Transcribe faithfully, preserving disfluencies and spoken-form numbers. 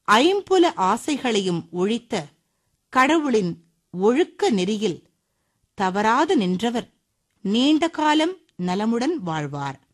ஐம்புல ஆசைகளையும் ஒழித்த கடவுளின் ஒழுக்க நெறியில் தவறாது நின்றவர் நீண்ட காலம் நலமுடன் வாழ்வார்.